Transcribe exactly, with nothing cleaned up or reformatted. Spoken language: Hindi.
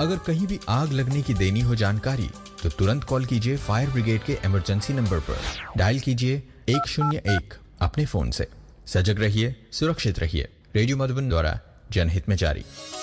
अगर कहीं भी आग लगने की देनी हो जानकारी तो तुरंत कॉल कीजिए फायर ब्रिगेड के इमरजेंसी नंबर पर। डायल कीजिए एक शून्य एक अपने फोन से। सजग रहिए, सुरक्षित रहिए। रेडियो मधुबन द्वारा जनहित में जारी।